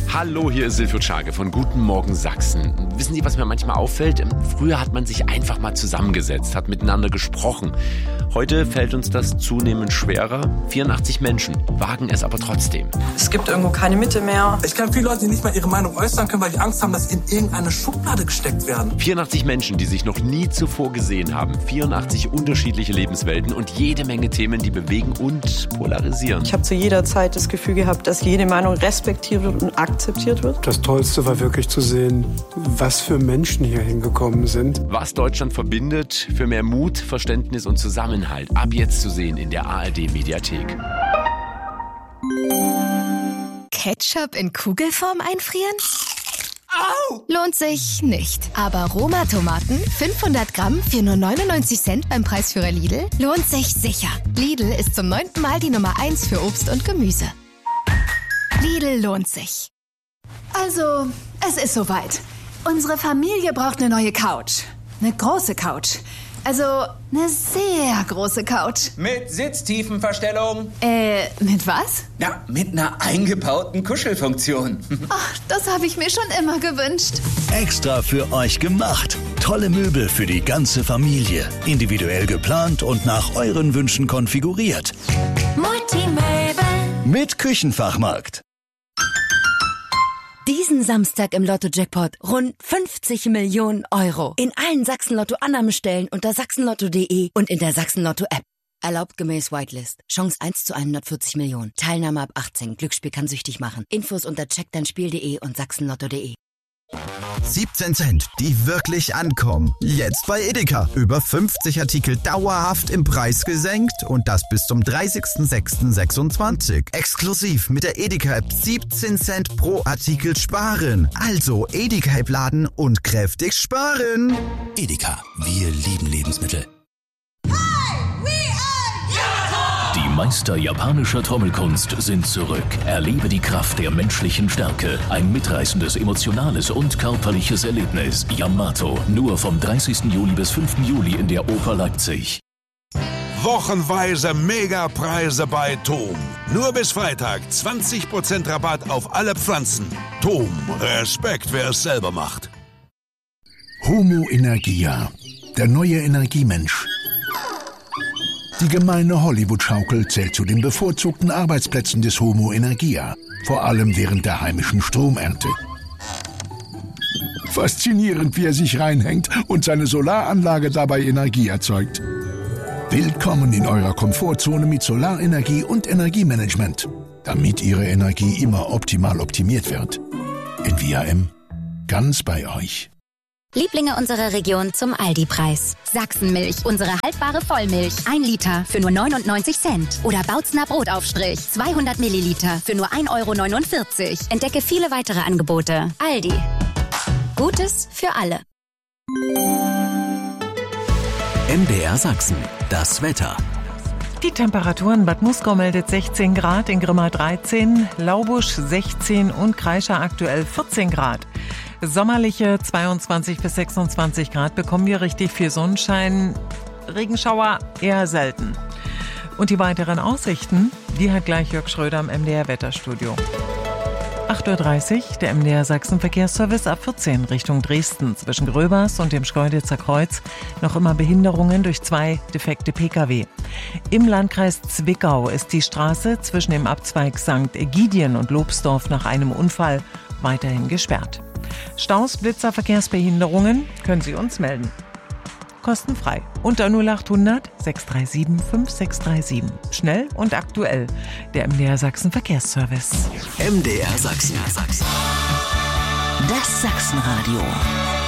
Hallo, hier ist Silvio Schage von Guten Morgen Sachsen. Wissen Sie, was mir manchmal auffällt? Früher hat man sich einfach mal zusammengesetzt, hat miteinander gesprochen. Heute fällt uns das zunehmend schwerer. 84 Menschen wagen es aber trotzdem. Es gibt irgendwo keine Mitte mehr. Ich kenne viele Leute, die nicht mal ihre Meinung äußern können, weil die Angst haben, dass sie in irgendeine Schublade gesteckt werden. 84 Menschen, die sich noch nie zuvor gesehen haben. 84 unterschiedliche Lebenswelten und jede Menge Themen, die bewegen und polarisieren. Ich habe zu jeder Zeit das Gefühl gehabt, dass jede Meinung respektiert wird und akzeptiert wird. Das Tollste war wirklich zu sehen, was für Menschen hier hingekommen sind. Was Deutschland verbindet, für mehr Mut, Verständnis und Zusammenhalt. Ab jetzt zu sehen in der ARD-Mediathek. Ketchup in Kugelform einfrieren? Au! Lohnt sich nicht. Aber Roma-Tomaten, 500 Gramm für nur 99 Cent beim Preisführer Lidl, lohnt sich sicher. Lidl ist zum 9. Mal die Nummer 1 für Obst und Gemüse. Lidl lohnt sich. Also, es ist soweit. Unsere Familie braucht eine neue Couch. Eine große Couch. Also, eine sehr große Couch. Mit Sitztiefenverstellung. Mit was? Ja, mit einer eingebauten Kuschelfunktion. Ach, das habe ich mir schon immer gewünscht. Extra für euch gemacht. Tolle Möbel für die ganze Familie. Individuell geplant und nach euren Wünschen konfiguriert. Multimöbel. Mit Küchenfachmarkt. Diesen Samstag im Lotto-Jackpot rund 50 Millionen Euro. In allen Sachsen-Lotto-Annahmestellen unter sachsenlotto.de und in der Sachsen-Lotto-App. Erlaubt gemäß Whitelist. Chance 1 zu 140 Millionen. Teilnahme ab 18. Glücksspiel kann süchtig machen. Infos unter checkdeinspiel.de und sachsenlotto.de. 17 Cent, die wirklich ankommen. Jetzt bei Edeka. Über 50 Artikel dauerhaft im Preis gesenkt und das bis zum 30.06.26. Exklusiv mit der Edeka-App 17 Cent pro Artikel sparen. Also Edeka-App laden und kräftig sparen. Edeka, wir lieben Lebensmittel. Die Meister japanischer Trommelkunst sind zurück. Erlebe die Kraft der menschlichen Stärke. Ein mitreißendes, emotionales und körperliches Erlebnis. Yamato. Nur vom 30. Juli bis 5. Juli in der Oper Leipzig. Wochenweise Megapreise bei TOM. Nur bis Freitag 20% Rabatt auf alle Pflanzen. TOM. Respekt, wer es selber macht. Homo Energia. Der neue Energiemensch. Die gemeine Hollywood-Schaukel zählt zu den bevorzugten Arbeitsplätzen des Homo Energia, vor allem während der heimischen Stromernte. Faszinierend, wie er sich reinhängt und seine Solaranlage dabei Energie erzeugt. Willkommen in eurer Komfortzone mit Solarenergie und Energiemanagement, damit Ihre Energie immer optimal optimiert wird. In VRM, ganz bei euch. Lieblinge unserer Region zum Aldi-Preis. Sachsenmilch, unsere haltbare Vollmilch. 1 Liter für nur 99 Cent. Oder Bautzner Brotaufstrich, 200 Milliliter für nur 1,49 €. Entdecke viele weitere Angebote. Aldi. Gutes für alle. MDR Sachsen. Das Wetter. Die Temperaturen: Bad Muskau meldet 16 Grad, in Grimma 13, Laubusch 16 und Kreischer aktuell 14 Grad. Sommerliche 22 bis 26 Grad bekommen wir, richtig viel Sonnenschein, Regenschauer eher selten. Und die weiteren Aussichten, die hat gleich Jörg Schröder im MDR Wetterstudio. 8:30 Uhr, der MDR Sachsen-Verkehrsservice ab 14 Richtung Dresden. Zwischen Gröbers und dem Schkeuditzer Kreuz noch immer Behinderungen durch 2 defekte Pkw. Im Landkreis Zwickau ist die Straße zwischen dem Abzweig St. Egidien und Lobsdorf nach einem Unfall weiterhin gesperrt. Staus, Blitzer, Verkehrsbehinderungen können Sie uns melden. Kostenfrei. Unter 0800 637 5637. Schnell und aktuell. Der MDR Sachsen Verkehrsservice. MDR Sachsen. Das Sachsenradio.